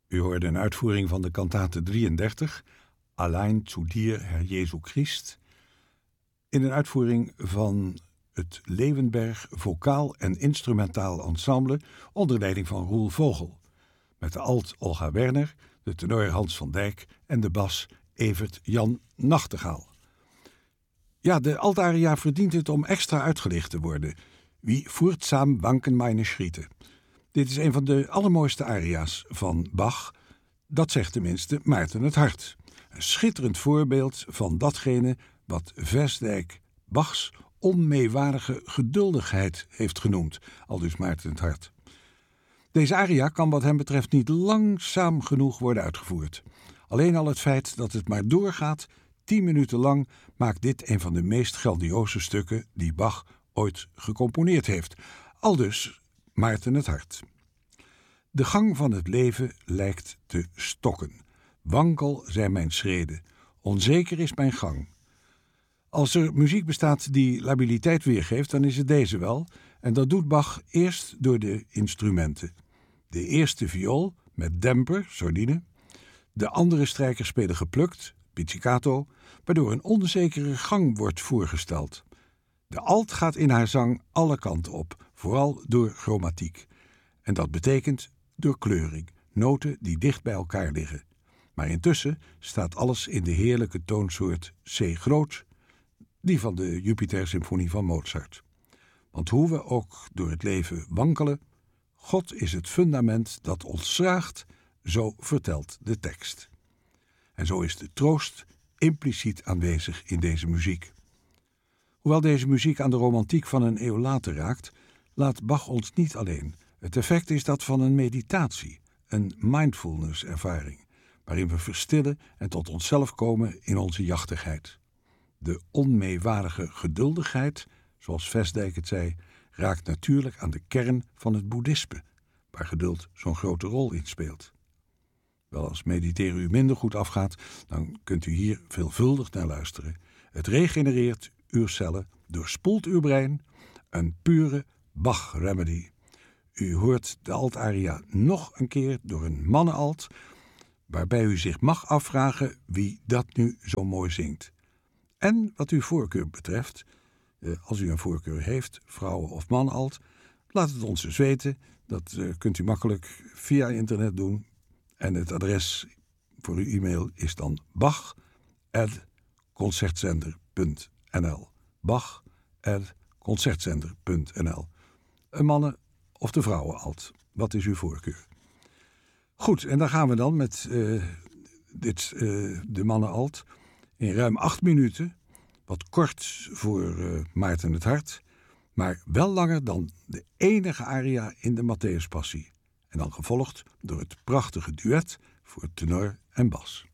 U hoorde een uitvoering van de kantate 33, Allein zu dir, Herr Jesu Christ, in een uitvoering van het Leeuwenberg Vocaal en Instrumentaal Ensemble onder leiding van Roel Vogel, met de alt Olga Werner, de tenor Hans van Dijk en de bas Evert Jan Nachtegaal. Ja, de altaria verdient het om extra uitgelicht te worden. Wie furtsam wanken meine Schritte. Dit is een van de allermooiste aria's van Bach. Dat zegt tenminste Maarten het Hart. Een schitterend voorbeeld van datgene wat Vestdijk Bachs onmeewarige geduldigheid heeft genoemd, aldus Maarten het Hart. Deze aria kan wat hem betreft niet langzaam genoeg worden uitgevoerd. Alleen al het feit dat het maar doorgaat, 10 minuten lang, maakt dit een van de meest grandioze stukken die Bach ooit gecomponeerd heeft. Aldus Maarten het Hart. De gang van het leven lijkt te stokken. Wankel zijn mijn schreden. Onzeker is mijn gang. Als er muziek bestaat die labiliteit weergeeft, dan is het deze wel. En dat doet Bach eerst door de instrumenten. De eerste viool met demper, sordine. De andere strijkers spelen geplukt, pizzicato, waardoor een onzekere gang wordt voorgesteld. De alt gaat in haar zang alle kanten op, vooral door chromatiek. En dat betekent door kleuring, noten die dicht bij elkaar liggen. Maar intussen staat alles in de heerlijke toonsoort C groot, die van de Jupiter-symfonie van Mozart. Want hoe we ook door het leven wankelen, God is het fundament dat ons draagt, zo vertelt de tekst. En zo is de troost impliciet aanwezig in deze muziek. Hoewel deze muziek aan de romantiek van een eeuw later raakt, laat Bach ons niet alleen. Het effect is dat van een meditatie, een mindfulness-ervaring, waarin we verstillen en tot onszelf komen in onze jachtigheid. De onmeewarige geduldigheid, zoals Vestdijk het zei, raakt natuurlijk aan de kern van het boeddhisme, waar geduld zo'n grote rol in speelt. Wel, als mediteren u minder goed afgaat, dan kunt u hier veelvuldig naar luisteren. Het regenereert uw cellen, doorspoelt uw brein, een pure Bach-remedy. U hoort de altaria nog een keer door een mannenalt, waarbij u zich mag afvragen wie dat nu zo mooi zingt. En wat uw voorkeur betreft, als u een voorkeur heeft, vrouwen- of mannenalt, laat het ons dus weten. Dat kunt u makkelijk via internet doen. En het adres voor uw e-mail is dan bach@concertzender.nl. bach@concertzender.nl. Een mannen- of de vrouwenalt. Wat is uw voorkeur? Goed, en dan gaan we dan met de mannenalt in ruim 8 minuten. Wat kort voor Maarten het Hart, maar wel langer dan de enige aria in de Matthäuspassie. En dan gevolgd door het prachtige duet voor tenor en bas.